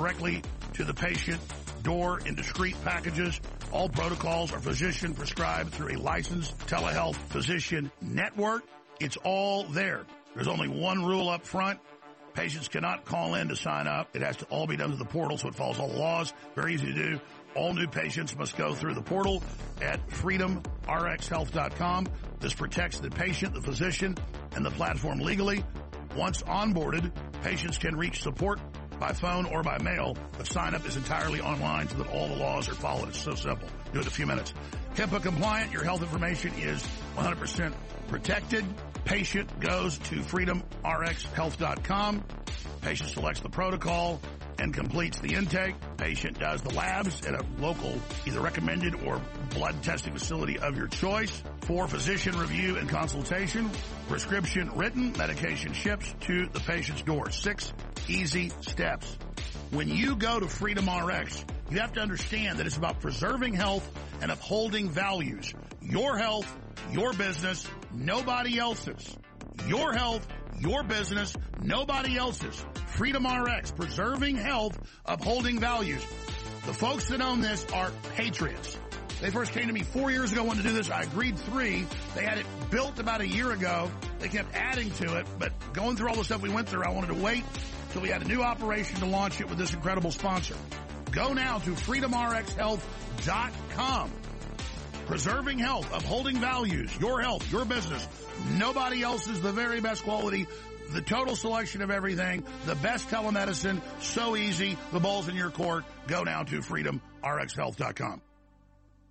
directly to the patient door in discreet packages. All protocols are physician prescribed through a licensed telehealth physician network. It's all there. There's only one rule up front. Patients cannot call in to sign up. It has to all be done through the portal, so it follows all the laws. Very easy to do. All new patients must go through the portal at freedomrxhealth.com. This protects the patient, the physician, and the platform legally. Once onboarded, patients can reach support by phone or by mail, but sign up is entirely online so that all the laws are followed. It's so simple. Do it in a few minutes. HIPAA compliant. Your health information is 100% protected. Patient goes to freedomrxhealth.com. Patient selects the protocol and completes the intake. Patient does the labs at a local, either recommended or blood testing facility of your choice. For physician review and consultation, prescription written, medication ships to the patient's door. 6 easy steps. When you go to Freedom RX, you have to understand that it's about preserving health and upholding values. Your health, your business, nobody else's. Your health, your business, nobody else's. Freedom RX, preserving health, upholding values. The folks that own this are patriots. They first came to me 4 years ago, wanted to do this. I agreed 3. They had it built about a year ago. They kept adding to it, but going through all the stuff we went through, I wanted to wait till we had a new operation to launch it with this incredible sponsor. Go now to freedomrxhealth.com. Preserving health, upholding values, your health, your business. Nobody else is the very best quality. The total selection of everything, the best telemedicine, so easy, the ball's in your court. Go now to freedomrxhealth.com.